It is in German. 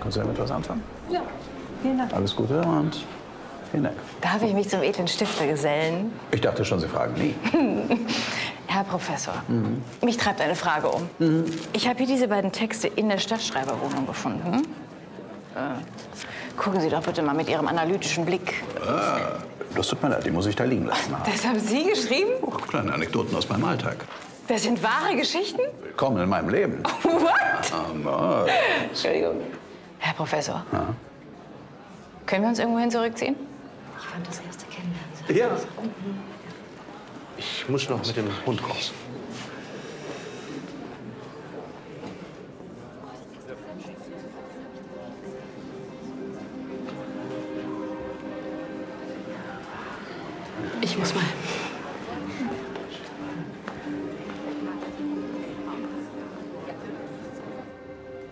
Können Sie damit was anfangen? Ja, vielen Dank. Alles Gute und vielen Dank. Darf ich mich zum edlen Stifter gesellen? Ich dachte schon, Sie fragen nie. Herr Professor, mich treibt eine Frage um. Ich habe hier diese beiden Texte in der Stadtschreiberwohnung gefunden. Gucken Sie doch bitte mal mit Ihrem analytischen Blick. Das tut mir leid, die muss ich da liegen lassen. Das haben Sie geschrieben? Oh, kleine Anekdoten aus meinem Alltag. Das sind wahre Geschichten? Willkommen in meinem Leben. What? Entschuldigung. Herr Professor, können wir uns irgendwohin zurückziehen? Ich fand das erste Kennenlernen. Ja. Ich muss noch mit dem Hund raus. Ich muss mal.